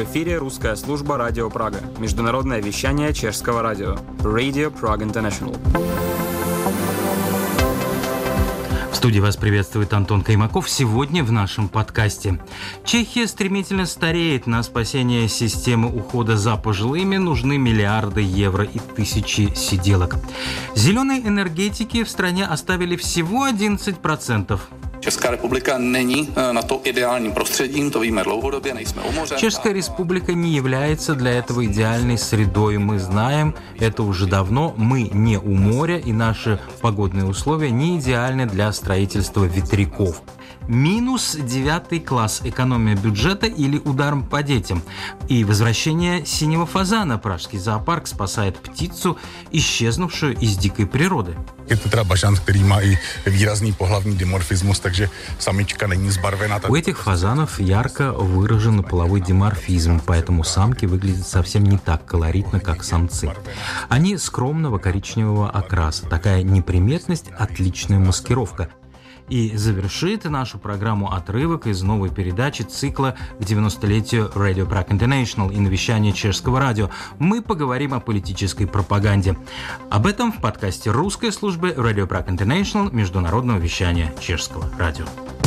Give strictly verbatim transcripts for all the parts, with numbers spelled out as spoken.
В эфире русская служба Радио Прага. Международное вещание чешского радио. Radio Prague International. В студии вас приветствует Антон Каймаков. Сегодня в нашем подкасте. Чехия стремительно стареет. На спасение системы ухода за пожилыми нужны миллиарды евро и тысячи сиделок. Зеленые энергетики в стране оставили всего одиннадцать процентов. Česká republika není na to ideálním prostředím, to víme dlouhodobě, nejsme u moře. Чешская республика не является для этого идеальной средой. Мы знаем это уже давно. Мы не у моря, и наши погодные условия не идеальны для строительства ветряков. Минус девятый класс, экономия бюджета или удар по детям. И возвращение синего фазана. Пражский зоопарк спасает птицу, исчезнувшую из дикой природы. Это teda bažant, který má i výrazný pohlavní dimorfismus, takže samička není zbarvena. У этих фазанов ярко выражен половой диморфизм, поэтому самки выглядят совсем не так колоритно, как самцы. Они скромного коричневого окраса. Такая неприметность – отличная маскировка. И завершит нашу программу отрывок из новой передачи цикла к девяностолетию Radio Prague International и навещания чешского радио. Мы поговорим о политической пропаганде. Об этом в подкасте русской службы Radio Prague International международного вещания чешского радио.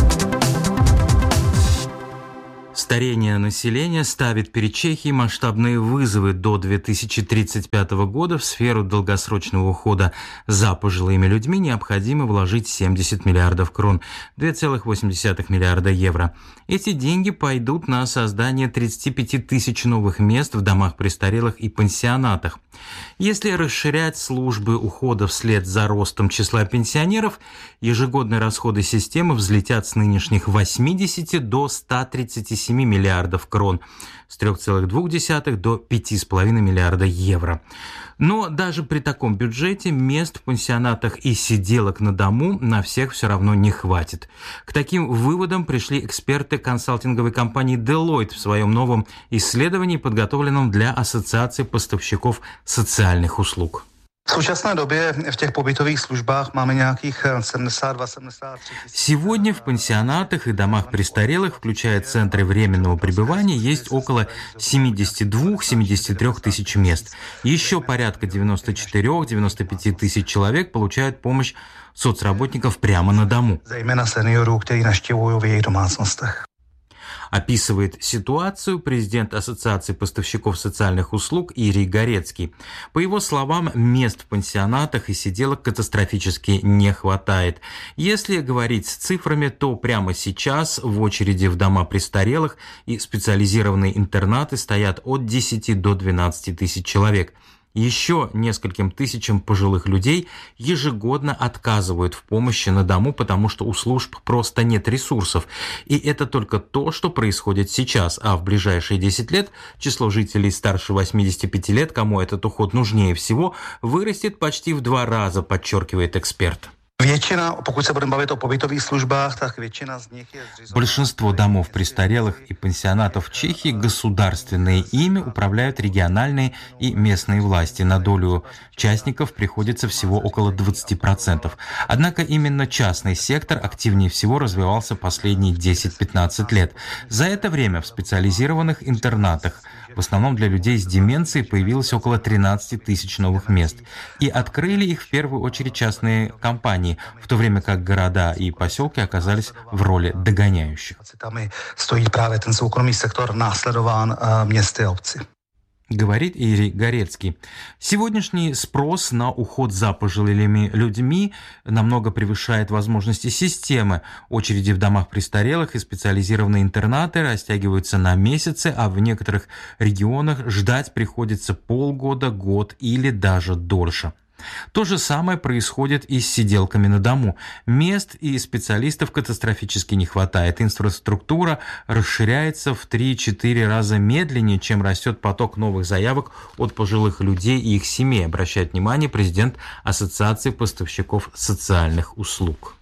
Старение населения ставит перед Чехией масштабные вызовы. До две тысячи тридцать пятого года в сферу долгосрочного ухода за пожилыми людьми необходимо вложить семьдесят миллиардов крон, две целых восемь десятых миллиарда евро. Эти деньги пойдут на создание тридцати пяти тысяч новых мест в домах престарелых и пансионатах. Если расширять службы ухода вслед за ростом числа пенсионеров, ежегодные расходы системы взлетят с нынешних восьмидесяти до ста тридцати семи миллиардов крон, с трёх целых двух десятых до пяти с половиной миллиарда евро. Но даже при таком бюджете мест в пансионатах и сиделок на дому на всех все равно не хватит. К таким выводам пришли эксперты консалтинговой компании Deloitte в своем новом исследовании, подготовленном для Ассоциации поставщиков социальных услуг. V současné době v těch pobytových službách máme nějakých sedmdесят два семьдесят три. Сегодня в пансионатах и домах престарелых, включая центры временного пребывания, есть около семьдесят два - семьдесят три тысяч мест. Еще порядка девяносто четыре - девяносто пять тысяч человек получают помощь соцработников прямо на дому. Zejména seniorů, kteří navštěvují v jejich domácnostech. Описывает ситуацию президент Ассоциации поставщиков социальных услуг Ирий Горецкий. По его словам, мест в пансионатах и сиделок катастрофически не хватает. Если говорить с цифрами, то прямо сейчас в очереди в дома престарелых и специализированные интернаты стоят от десяти до двенадцати тысяч человек. Еще нескольким тысячам пожилых людей ежегодно отказывают в помощи на дому, потому что у служб просто нет ресурсов. И это только то, что происходит сейчас. А в ближайшие десять лет число жителей старше восьмидесяти пяти лет, кому этот уход нужнее всего, вырастет почти в два раза, подчеркивает эксперт. Většina, pokud se budeme bavit o pobytových službách, tak většina z nich je zřizovaná. Большинство домов престарелых и пансионатов в Чехии государственные, ими управляют региональные и местные власти. На долю частников приходится всего около двадцати процентов. Однако именно частный сектор активнее всего развивался последние десять-пятнадцать лет. За это время в специализированных интернатах, в основном для людей с деменцией, появилось около тринадцати тысяч новых мест. И открыли их в первую очередь частные компании, в то время как города и поселки оказались в роли догоняющих. Стоит právě ten soukromý sektor následován městy a obci. Говорит Ирий Горецкий. Сегодняшний спрос на уход за пожилыми людьми намного превышает возможности системы. Очереди в домах престарелых и специализированные интернаты растягиваются на месяцы, а в некоторых регионах ждать приходится полгода, год или даже дольше. То же самое происходит и с сиделками на дому. Мест и специалистов катастрофически не хватает. Инфраструктура расширяется в три-четыре раза медленнее, чем растет поток новых заявок от пожилых людей и их семей, обращает внимание президент Ассоциации поставщиков социальных услуг.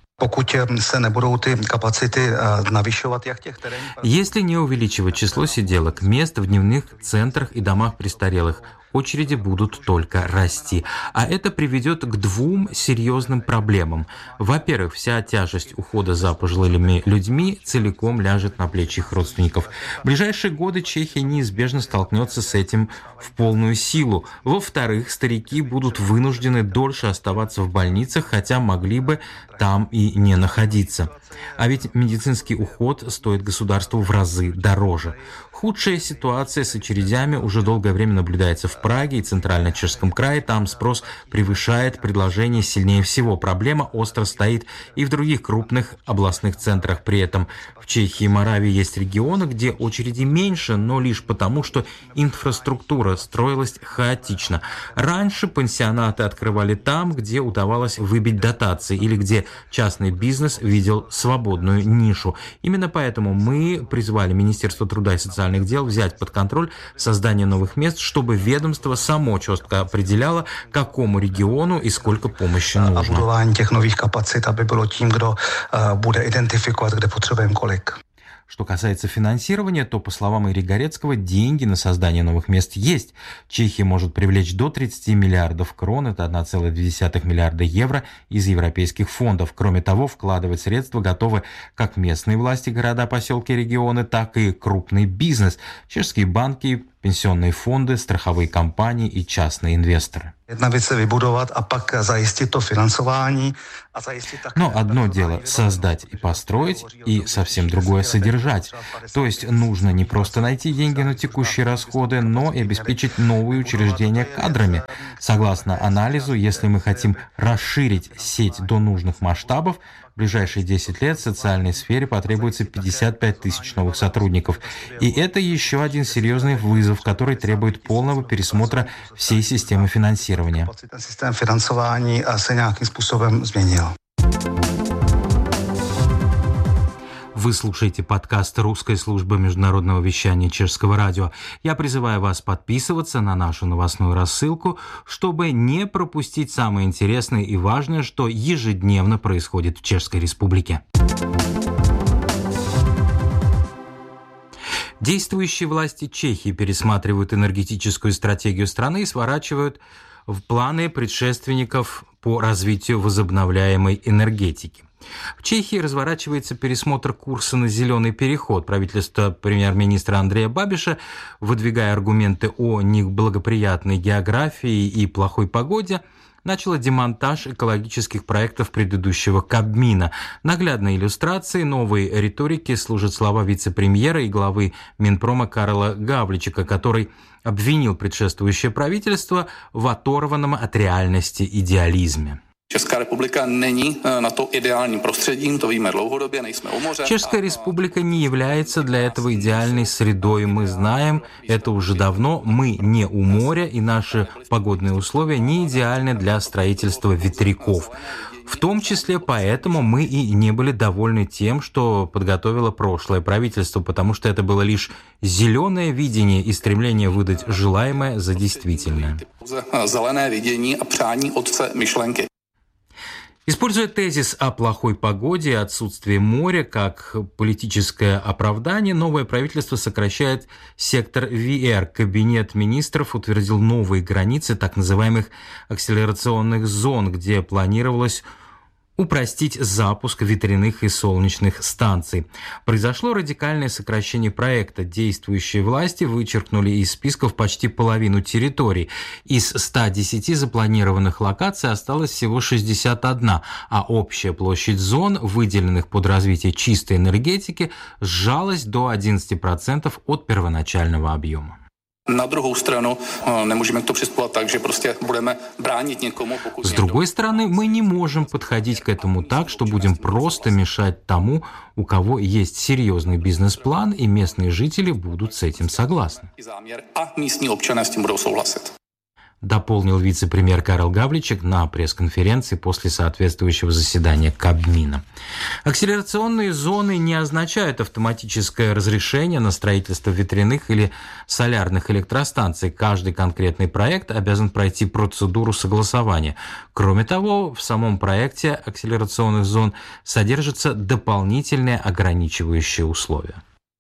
Если не увеличивать число сиделок, мест в дневных центрах и домах престарелых, очереди будут только расти. А это приведет к двум серьезным проблемам. Во-первых, вся тяжесть ухода за пожилыми людьми целиком ляжет на плечи их родственников. В ближайшие годы Чехия неизбежно столкнется с этим в полную силу. Во-вторых, старики будут вынуждены дольше оставаться в больницах, хотя могли бы там и не находиться. А ведь медицинский уход стоит государству в разы дороже. Худшая ситуация с очередями уже долгое время наблюдается в Праге и Центрально-Чешском крае. Там спрос превышает предложение сильнее всего. Проблема остро стоит и в других крупных областных центрах. При этом в Чехии и Моравии есть регионы, где очереди меньше, но лишь потому, что инфраструктура строилась хаотично. Раньше пансионаты открывали там, где удавалось выбить дотации или где частный бизнес видел свободную нишу. Именно поэтому мы призвали Министерство труда и социальных дел взять под контроль создание новых мест, чтобы ведомство само четко определяло, какому региону и сколько помощи нужно. А будовání těch nových kapacit, aby bylo tím, kdo bude identifikovat, kde potřebujeme kolik. Что касается финансирования, то, по словам Ири Горецкого, деньги на создание новых мест есть. Чехия может привлечь до тридцати миллиардов крон, это один целых две десятых миллиарда евро из европейских фондов. Кроме того, вкладывать средства готовы как местные власти, города, поселки, регионы, так и крупный бизнес, чешские банки, пенсионные фонды, страховые компании и частные инвесторы. Jedna věc je vybudovat a pak zajistit to financování a zajistit také. Но одно дело создать и построить, и совсем другое содержать. То есть нужно не просто найти деньги на текущие расходы, но и обеспечить новые учреждения кадрами. Согласно анализу, если мы хотим расширить сеть до нужных масштабов, в ближайшие десять лет в социальной сфере потребуется пятьдесят пять тысяч новых сотрудников. И это еще один серьезный вызов, который требует полного пересмотра всей системы финансирования. Systém financování se nějakým způsobem změnil. Вы слушаете подкаст русской службы международного вещания Чешского радио. Я призываю вас подписываться на нашу новостную рассылку, чтобы не пропустить самое интересное и важное, что ежедневно происходит в Чешской Республике. Действующие власти Чехии пересматривают энергетическую стратегию страны и сворачивают в планы предшественников по развитию возобновляемой энергетики. В Чехии разворачивается пересмотр курса на зеленый переход. Правительство премьер-министра Андрея Бабиша, выдвигая аргументы о неблагоприятной географии и плохой погоде, начало демонтаж экологических проектов предыдущего Кабмина. Наглядной иллюстрацией новой риторики служат слова вице-премьера и главы Минпрома Карла Гавличика, который обвинил предшествующее правительство в оторванном от реальности идеализме. Česká republika není na to ideálním prostředím, to víme dlouhodobě, nejsme u moře. Чешская республика не является для этого идеальной средой. Мы знаем это уже давно. Мы не у моря, и наши погодные условия не идеальны для строительства ветряков. В том числе поэтому мы и не были довольны тем, что подготовило прошлое правительство, потому что это было лишь зеленое видение и стремление выдать желаемое за действительное. Зеленое видение a přání otce myšlenky. Используя тезис о плохой погоде и отсутствии моря как политическое оправдание, новое правительство сокращает сектор ви эр. Кабинет министров утвердил новые границы так называемых акселерационных зон, где планировалось упростить запуск ветряных и солнечных станций. Произошло радикальное сокращение проекта. Действующие власти вычеркнули из списков почти половину территорий. Из ста десяти запланированных локаций осталось всего шестьдесят одна, а общая площадь зон, выделенных под развитие чистой энергетики, сжалась до одиннадцати процентов от первоначального объема. На другую сторону, не можем к тому приступать так, что просто будем бранить никому. С другой стороны, мы не можем подходить к этому так, что будем просто мешать тому, у кого есть серьезный бизнес-план, и местные жители будут с этим согласны. А местные обчане с этим будут согласить. Дополнил вице-премьер Карл Гавличик на пресс-конференции после соответствующего заседания Кабмина. Акселерационные зоны не означают автоматическое разрешение на строительство ветряных или солярных электростанций. Каждый конкретный проект обязан пройти процедуру согласования. Кроме того, в самом проекте акселерационных зон содержатся дополнительные ограничивающие условия.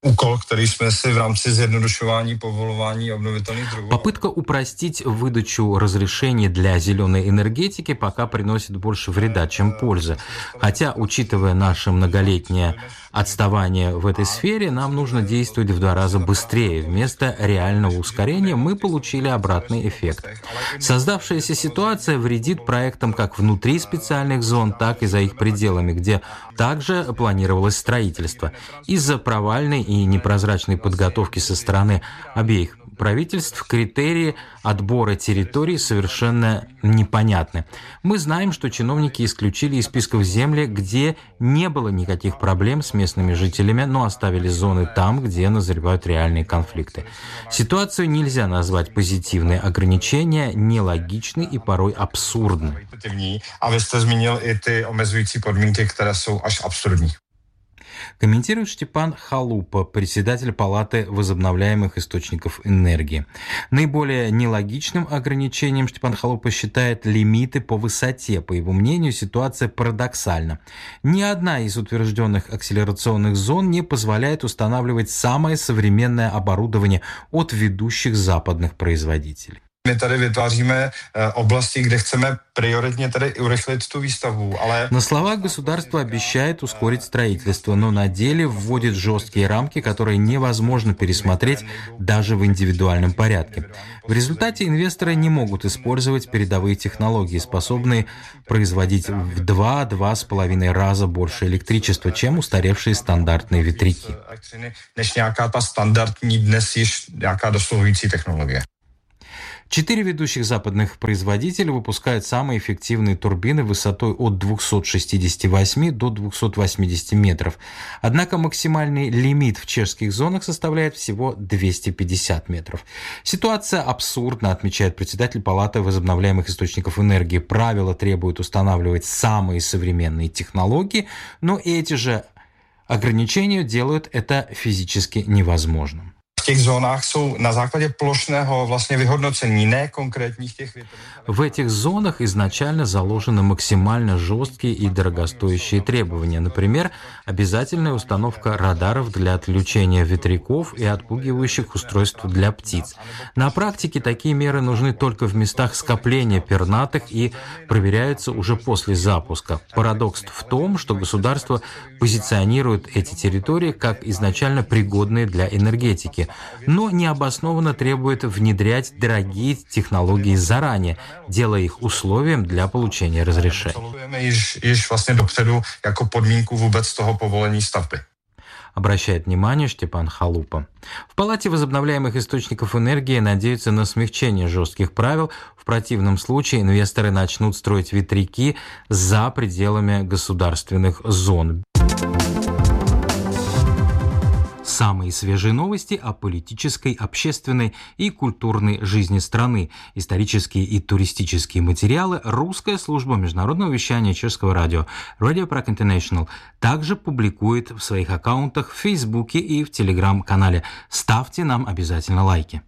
Попытка упростить выдачу разрешений для зеленой энергетики пока приносит больше вреда, чем пользы. Хотя, учитывая наше многолетнее отставание в этой сфере, нам нужно действовать в два раза быстрее. Вместо реального ускорения мы получили обратный эффект. Создавшаяся ситуация вредит проектам как внутри специальных зон, так и за их пределами, где также планировалось строительство. Из-за провальной и непрозрачной подготовки со стороны обеих правительств критерии отбора территорий совершенно непонятны. Мы знаем, что чиновники исключили из списков земли, где не было никаких проблем с местными жителями, но оставили зоны там, где назревают реальные конфликты. Ситуацию нельзя назвать позитивной, ограничения нелогичны и порой абсурдны. А вы змínil и ty omezující podmínky, které jsou až absurdní. Комментирует Штепан Халупа, председатель Палаты возобновляемых источников энергии. Наиболее нелогичным ограничением Штепан Халупа считает лимиты по высоте. По его мнению, ситуация парадоксальна. Ни одна из утвержденных акселерационных зон не позволяет устанавливать самое современное оборудование от ведущих западных производителей. My tady vytváříme oblasti, kde chceme prioritně tady urychlit tu výstavbu, ale... На словах государство обещает ускорить строительство, но на деле вводит жесткие рамки, которые невозможно пересмотреть даже в индивидуальном порядке. В результате инвесторы не могут использовать передовые технологии, способные производить в два-два с половиной раза больше электричества, чем устаревшие стандартные ветряки. Než nějaká ta standardní dnes již nějaká dosluhující technologie. Четыре ведущих западных производителя выпускают самые эффективные турбины высотой от двухсот шестидесяти восьми до двухсот восьмидесяти метров. Однако максимальный лимит в чешских зонах составляет всего двести пятьдесят метров. Ситуация абсурдна, отмечает председатель Палаты возобновляемых источников энергии. Правила требуют устанавливать самые современные технологии, но эти же ограничения делают это физически невозможным. В těch zónách jsou na základě plošného vlastně vyhodnocení, ne konkrétních těch В этих зонах изначально заложены максимально жесткие и дорогостоящие требования. Например, обязательная установка радаров для отключения ветряков и отпугивающих устройств для птиц. На практике такие меры нужны только в местах скопления пернатых и проверяются уже после запуска. Парадокс в том, что государство позиционирует эти территории как изначально пригодные для энергетики, но необоснованно требует внедрять дорогие технологии заранее, делая их условием для получения разрешения. Обращает внимание Штепан Халупа. В Палате возобновляемых источников энергии надеются на смягчение жестких правил. В противном случае инвесторы начнут строить ветряки за пределами государственных зон. Самые свежие новости о политической, общественной и культурной жизни страны, исторические и туристические материалы русская служба международного вещания чешского радио Radio Prague International также публикует в своих аккаунтах в Фейсбуке и в Телеграм-канале. Ставьте нам обязательно лайки.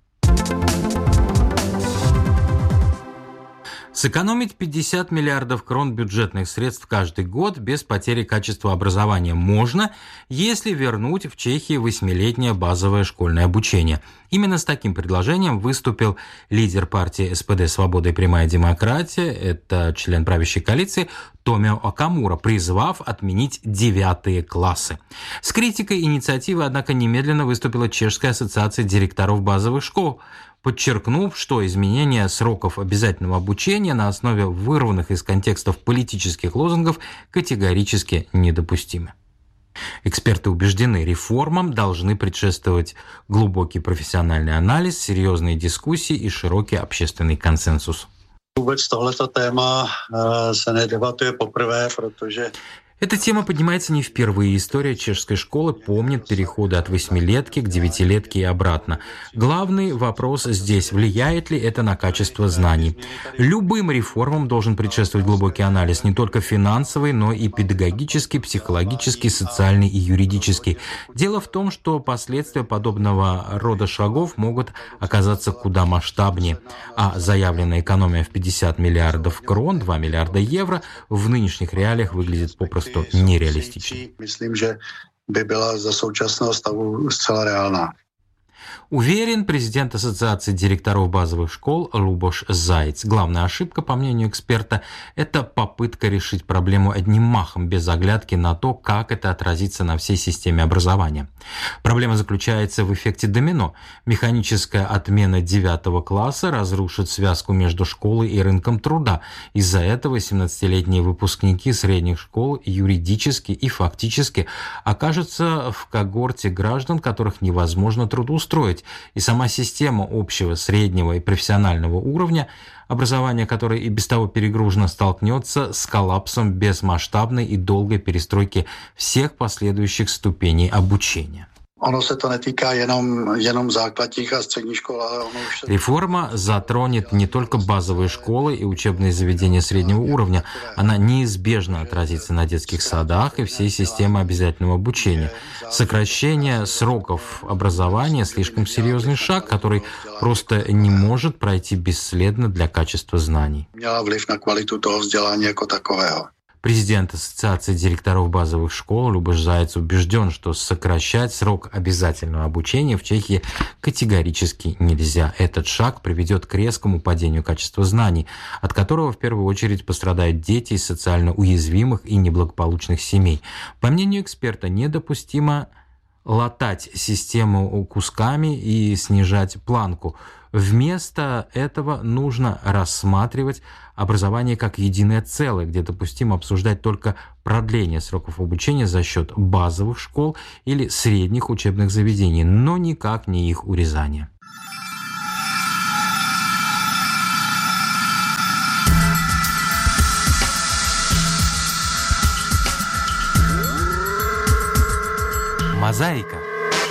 Сэкономить пятьдесят миллиардов крон бюджетных средств каждый год без потери качества образования можно, если вернуть в Чехии восьмилетнее базовое школьное обучение. Именно с таким предложением выступил лидер партии эс пэ дэ «Свобода и прямая демократия», это член правящей коалиции, Томио Окамура, призвав отменить девятые классы. С критикой инициативы, однако, немедленно выступила Чешская ассоциация директоров базовых школ, подчеркнув, что изменение сроков обязательного обучения на основе вырванных из контекстов политических лозунгов категорически недопустимы. Эксперты убеждены, реформам должны предшествовать глубокий профессиональный анализ, серьезные дискуссии и широкий общественный консенсус. Vůbec tohleto téma se nedebatuje poprvé, protože Эта тема поднимается не впервые. История чешской школы помнит переходы от восьмилетки к девятилетке и обратно. Главный вопрос здесь – влияет ли это на качество знаний? Любым реформам должен предшествовать глубокий анализ, не только финансовый, но и педагогический, психологический, социальный и юридический. Дело в том, что последствия подобного рода шагов могут оказаться куда масштабнее. А заявленная экономия в пятьдесят миллиардов крон, два миллиарда евро, в нынешних реалиях выглядит попросту нереалистично. Myslím, že by byla za současného stavu zcela reálná. Уверен президент Ассоциации директоров базовых школ Лубош Зайц. Главная ошибка, по мнению эксперта, это попытка решить проблему одним махом, без оглядки на то, как это отразится на всей системе образования. Проблема заключается в эффекте домино. Механическая отмена девятого класса разрушит связку между школой и рынком труда. Из-за этого семнадцатилетние выпускники средних школ юридически и фактически окажутся в когорте граждан, которых невозможно трудоустроить. И сама система общего, среднего и профессионального уровня образования, которое и без того перегружено, столкнется с коллапсом без масштабной и долгой перестройки всех последующих ступеней обучения. Ono se to netýká jenom, jenom základních a středních škol, ale ono už se... Реформа затронет не только базовые школы и учебные заведения среднего уровня. Она неизбежно отразится на детских садах и всей системе обязательного обучения. Сокращение сроков образования – слишком серьезный шаг, который просто не может пройти бесследно для качества знаний. Měla vliv na kvalitu toho vzdělání jako takového. Президент Ассоциации директоров базовых школ Любош Зайц убежден, что сокращать срок обязательного обучения в Чехии категорически нельзя. Этот шаг приведет к резкому падению качества знаний, от которого в первую очередь пострадают дети из социально уязвимых и неблагополучных семей. По мнению эксперта, недопустимо латать систему кусками и снижать планку. Вместо этого нужно рассматривать образование как единое целое, где допустимо обсуждать только продление сроков обучения за счет базовых школ или средних учебных заведений, но никак не их урезание. Мозаика.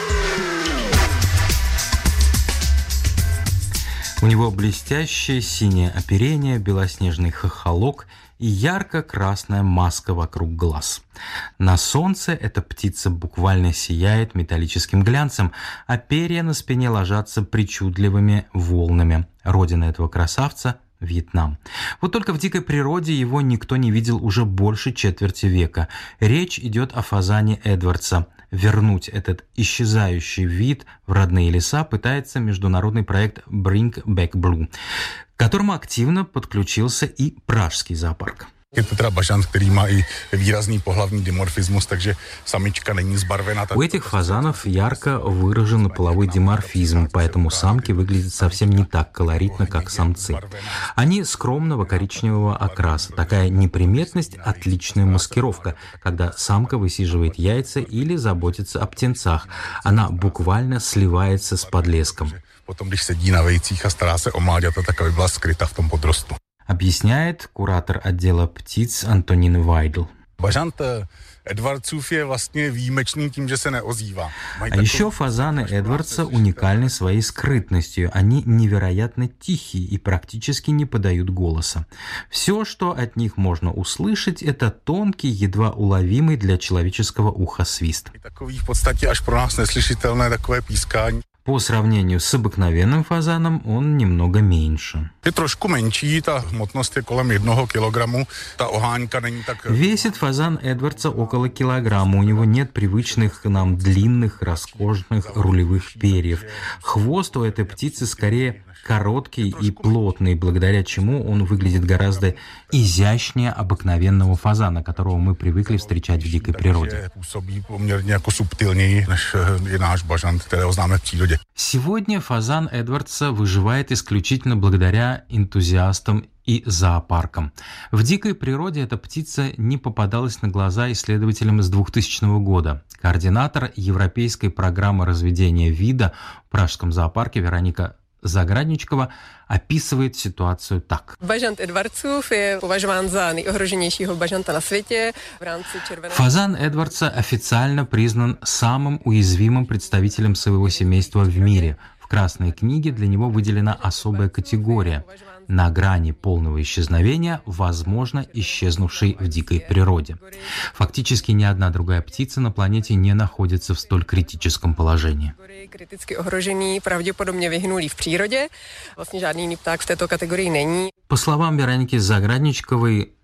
У него блестящее синее оперение, белоснежный хохолок и ярко-красная маска вокруг глаз. На солнце эта птица буквально сияет металлическим глянцем, а перья на спине ложатся причудливыми волнами. Родина этого красавца – Вьетнам. Вот только в дикой природе его никто не видел уже больше четверти века. Речь идет о фазане Эдвардса. Вернуть этот исчезающий вид в родные леса пытается международный проект Bring Back Blue, к которому активно подключился и Пражский зоопарк. Je to teda bažant, který má i výrazný pohlavní dimorfismus, takže samička není zbarvena. У этих фазанов ярко выражен половой диморфизм, поэтому самки выглядят совсем не так колоритно, как самцы. Они скромного коричневого окраса. Такая неприметность – отличная маскировка, когда самка высиживает яйца или заботится о птенцах. Она буквально сливается с подлеском. Potom, když sedí na vejcích a stará se o mláďata, tak aby byla skryta v tom podrostu. Объясняет куратор отдела птиц Антонин Вайдл. Bažant Edwardsův je vlastně výjimečný tím, že se neozývá. А еще фазаны Эдвардса уникальны своей скрытностью. Они невероятно тихие и практически не подают голоса. Все, что от них можно услышать, это тонкий, едва уловимый для человеческого уха свист. Takový v podstatě až pro nás neslyšitelné takové pískání. По сравнению с обыкновенным фазаном он немного меньше. Je trošku menší, ta hmotnost je kolem jednoho kilogramu, ta oháňka není tak... Весит фазан Эдвардса около килограмма. У него нет привычных нам длинных, роскошных рулевых перьев. Хвост у этой птицы скорее короткий и плотный, благодаря чему он выглядит гораздо изящнее обыкновенного фазана, которого мы привыкли встречать в дикой природе. Působí poměrně jako subtilněji, než je náš bažant, kterého známe v přírodě. Сегодня фазан Эдвардса выживает исключительно благодаря энтузиастам и зоопаркам. В дикой природе эта птица не попадалась на глаза исследователям с двухтысячного года. Координатор Европейской программы разведения вида в Пражском зоопарке Вероника Заградничкова описывает ситуацию так. Bažant Edwardsův je považován za nejohroženějšího bažanta na světě v rámci červeného. Фазан Эдвардса официально признан самым уязвимым представителем своего семейства в мире. В Красной книге для него выделена особая категория – на грани полного исчезновения, возможно, исчезнувшей в дикой природе. Фактически ни одна другая птица на планете не находится в столь критическом положении. Kriticky ohrožený, pravděpodobně vyhnulý v přírodě. Vlastně žádný jiný pták v této kategorii není. По словам Вероники Заградничковой,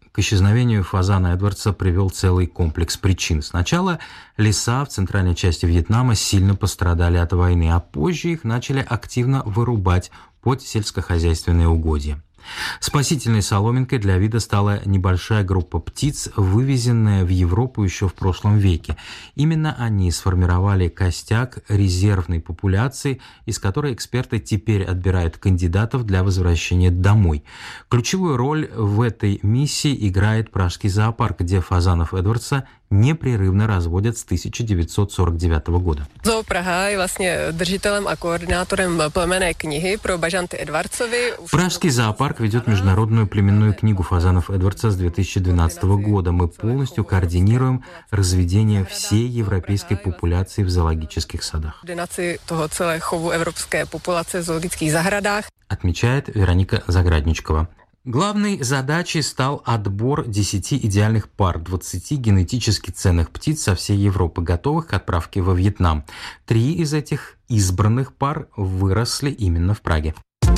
К исчезновению фазана Эдвардса привел целый комплекс причин. Сначала леса в центральной части Вьетнама сильно пострадали от войны, а позже их начали активно вырубать под сельскохозяйственные угодья. Спасительной соломинкой для вида стала небольшая группа птиц, вывезенная в Европу еще в прошлом веке. Именно они сформировали костяк резервной популяции, из которой эксперты теперь отбирают кандидатов для возвращения домой. Ключевую роль в этой миссии играет Пражский зоопарк, где фазанов Эдвардса непрерывно разводят с тысяча девятьсот сорок девятого года. Zoo Praha je vlastně držitelem a koordinátorem plemenné knihy pro bažanty Edwardsovi. Пражский зоопарк ведет международную племенную книгу фазанов Эдвардса с две тысячи двенадцатого года. Мы полностью координируем разведение всей европейской популяции в зоологических садах. Koordinaci toho celé chovu evropské populace v zoologických zahradách. Отмечает Вероника Заградничкова. Главной задачей стал отбор десяти идеальных пар, двадцати генетически ценных птиц со всей Европы, готовых к отправке во Вьетнам. Три из этих избранных пар выросли именно в Праге.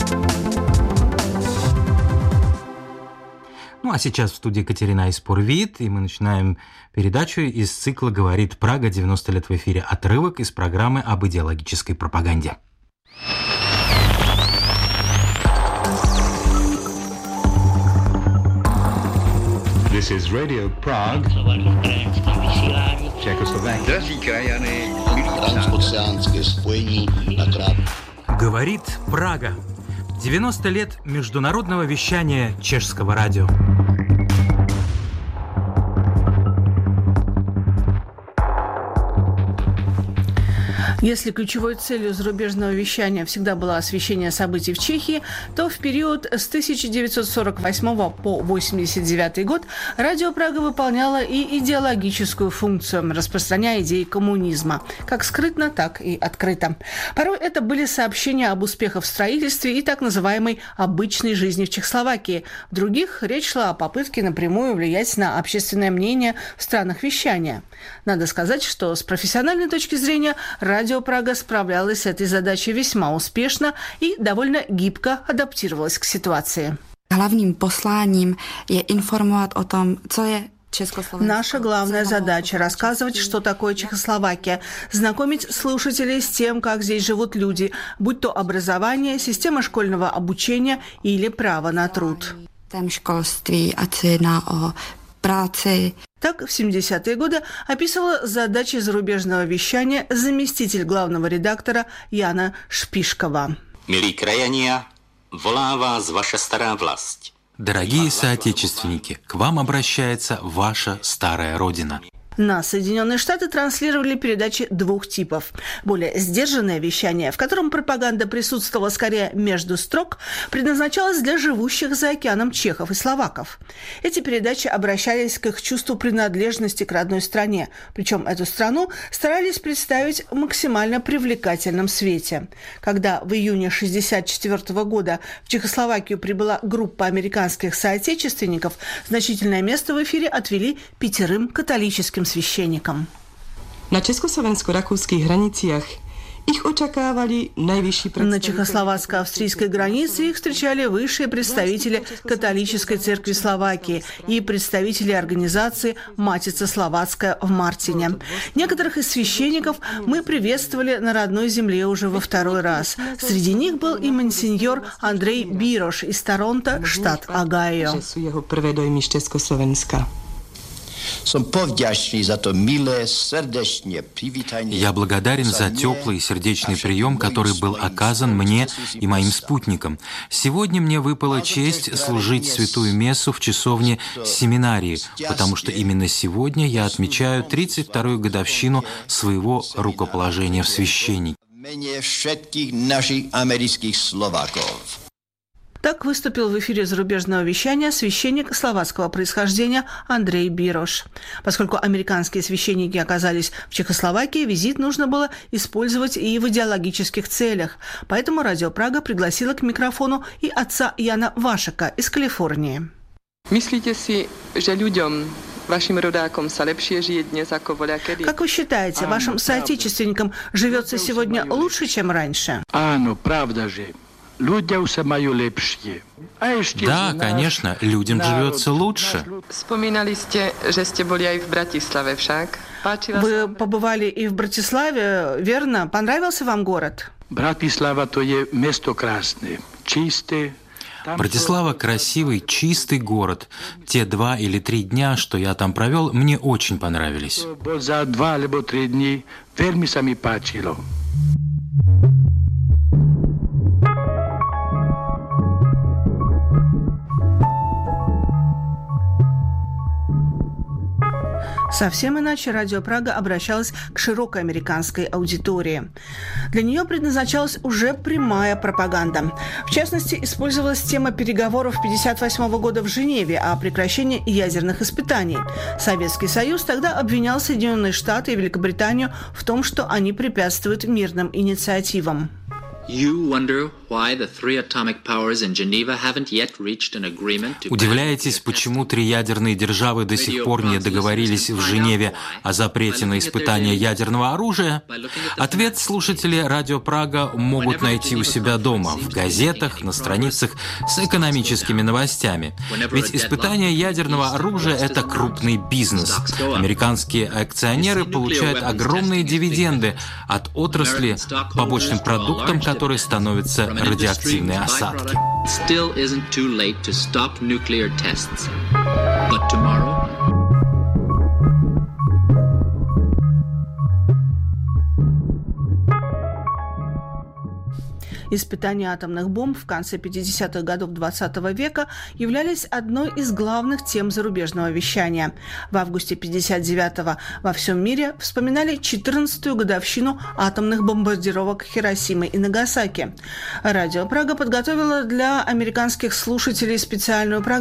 Ну а сейчас в студии Катерина Айспурвит, и мы начинаем передачу из цикла «Говорит Прага. девяносто лет в эфире». Отрывок из программы об идеологической пропаганде. This is Radio Prague, Czechoslovakia. Drazí krajany, transoceánské spojení na krátko. Говорит Прага. девяносто лет международного вещания чешского радио. Если ключевой целью зарубежного вещания всегда было освещение событий в Чехии, то в период с тысяча девятьсот сорок восьмого по восемьдесят девятый год Радио Прага выполняло и идеологическую функцию, распространяя идеи коммунизма, как скрытно, так и открыто. Порой это были сообщения об успехах в строительстве и так называемой обычной жизни в Чехословакии. В других речь шла о попытке напрямую влиять на общественное мнение в странах вещания. Надо сказать, что с профессиональной точки зрения Радио Прага справлялась с этой задачей весьма успешно и довольно гибко адаптировалась к ситуации. Главным посланием je informovat o tom, co je Наша главная задача – рассказывать, что такое Чехословакия, знакомить слушателей с тем, как здесь живут люди, будь то образование, система школьного обучения или право на труд. Так, в семидесятые годы описывала задачи зарубежного вещания заместитель главного редактора Яна Шпишкова. Milí krajania, volá vás vaša stará vlast. Дорогие соотечественники, к вам обращается ваша старая родина. На Соединенные Штаты транслировали передачи двух типов. Более сдержанное вещание, в котором пропаганда присутствовала скорее между строк, предназначалось для живущих за океаном чехов и словаков. Эти передачи обращались к их чувству принадлежности к родной стране, причем эту страну старались представить в максимально привлекательном свете. Когда в июне шестьдесят четвёртого года в Чехословакию прибыла группа американских соотечественников, значительное место в эфире отвели пятерым католическим священникам. На československo-rakúskych hraniciach их очакивали наивысшие представители. На чехословацко-австрийской границе их встречали высшие представители католической церкви Словакии и представители организации «Матица Словацкая» в Мартине. Некоторых из священников мы приветствовали на родной земле уже во второй раз. Среди них был и монсеньор Андрей Бирош из Торонто, штат Огайо. Я благодарен за теплый и сердечный прием, который был оказан мне и моим спутникам. Сегодня мне выпала честь служить святую мессу в часовне семинарии, потому что именно сегодня я отмечаю тридцать вторую годовщину своего рукоположения в священники. Так выступил в эфире зарубежного вещания священник словацкого происхождения Андрей Бирош. Поскольку американские священники оказались в Чехословакии, визит нужно было использовать и в идеологических целях. Поэтому Радио Прага пригласила к микрофону и отца Яна Вашека из Калифорнии. Myslíte si, že ľuďom, вашим роdákom sa lepšie žije dnes ako voľakedy? Как вы считаете, вашим соотечественникам живется сегодня лучше, чем раньше? Áno, pravda, že Да, конечно, людям живется лучше. Spomínali ste, že ste boli aj v Bratislave však. Вы побывали и в Братиславе, верно? Понравился вам город? Братислава то je место красное, чистое. Братислава – красивый, чистый город. Те два или три дня, что я там провел, мне очень понравились. За два или три дня veľmi sa mi páčilo. Совсем иначе Радио Прага обращалась к широкой американской аудитории. Для нее предназначалась уже прямая пропаганда. В частности, использовалась тема переговоров тысяча девятьсот пятьдесят восьмого года в Женеве о прекращении ядерных испытаний. Советский Союз тогда обвинял Соединенные Штаты и Великобританию в том, что они препятствуют мирным инициативам. Удивляетесь, почему три ядерные державы до сих пор не договорились в Женеве о запрете на испытание ядерного оружия? Ответ слушатели Радио Прага могут найти у себя дома, в газетах, на страницах с экономическими новостями. Ведь испытание ядерного оружия – это крупный бизнес. Американские акционеры получают огромные дивиденды от отрасли, побочным продуктом которой становятся радиоактивные осадки. Still isn't too late to stop nuclear tests. But tomorrow Испытания атомных бомб в конце пятидесятых годов двадцатого века являлись одной из главных тем зарубежного вещания. В августе пятьдесят девятого во всем мире вспоминали четырнадцатую годовщину атомных бомбардировок Хиросимы и Нагасаки. Радио Прага подготовила для американских слушателей специальную программу